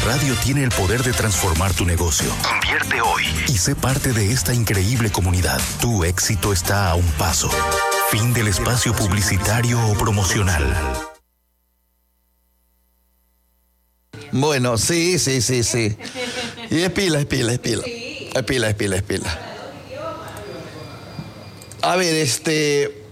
radio tiene el poder de transformar tu negocio. Invierte hoy y sé parte de esta increíble comunidad. Tu éxito está a un paso. Fin del espacio publicitario o promocional. Bueno, sí. Y es pila. Es pila. A ver,